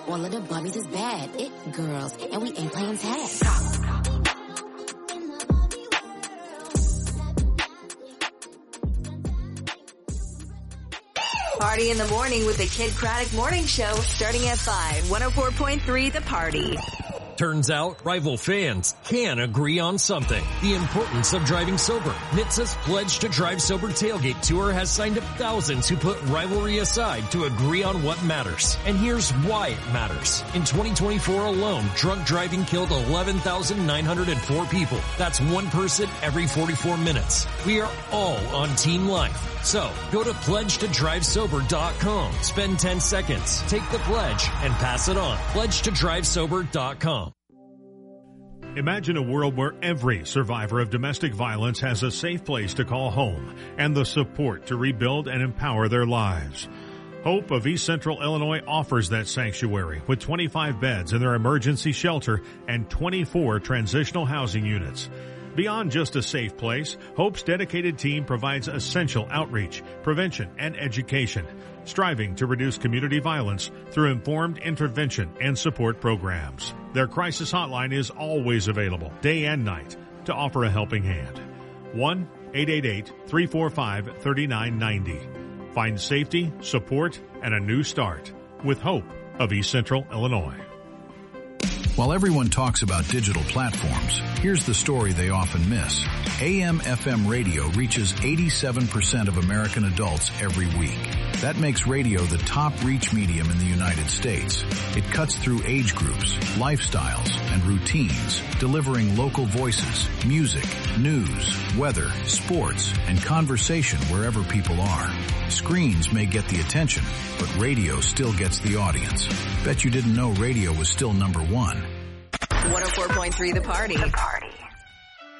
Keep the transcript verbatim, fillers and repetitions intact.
All of the Barbies is bad. It girls, and we ain't playing tag. Party in the morning with the Kid Craddock Morning Show starting at five. one oh four point three The Party. Turns out, rival fans can agree on something. The importance of driving sober. N H T Sa's Pledge to Drive Sober Tailgate Tour has signed up thousands who put rivalry aside to agree on what matters. And here's why it matters. In twenty twenty-four alone, drunk driving killed eleven thousand nine hundred four people. That's one person every forty-four minutes. We are all on Team Life. So, go to pledge to drive sober dot com. Spend ten seconds, take the pledge, and pass it on. pledge to drive sober dot com. Imagine a world where every survivor of domestic violence has a safe place to call home and the support to rebuild and empower their lives. Hope of East Central Illinois offers that sanctuary with twenty-five beds in their emergency shelter and twenty-four transitional housing units. Beyond just a safe place, Hope's dedicated team provides essential outreach, prevention, and education, striving to reduce community violence through informed intervention and support programs. Their crisis hotline is always available, day and night, to offer a helping hand. one eight eight eight, three four five, three nine nine zero. Find safety, support, and a new start with Hope of East Central Illinois. While everyone talks about digital platforms, here's the story they often miss. A M F M radio reaches eighty-seven percent of American adults every week. That makes radio the top reach medium in the United States. It cuts through age groups, lifestyles, and routines, delivering local voices, music, news, weather, sports, and conversation wherever people are. Screens may get the attention, but radio still gets the audience. Bet you didn't know radio was still number one. one oh four point three The Party. The Party.